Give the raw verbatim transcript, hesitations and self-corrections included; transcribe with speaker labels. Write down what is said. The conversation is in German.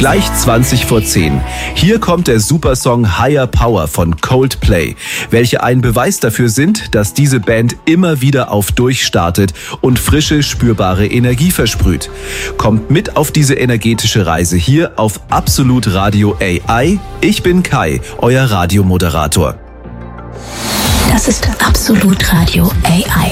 Speaker 1: Gleich zwanzig vor zehn. Hier kommt der Supersong Higher Power von Coldplay, welche ein Beweis dafür sind, dass diese Band immer wieder auf Durchstartet und frische, spürbare Energie versprüht. Kommt mit auf diese energetische Reise hier auf Absolut Radio A I. Ich bin Kai, euer Radiomoderator.
Speaker 2: Das ist Absolut Radio A I.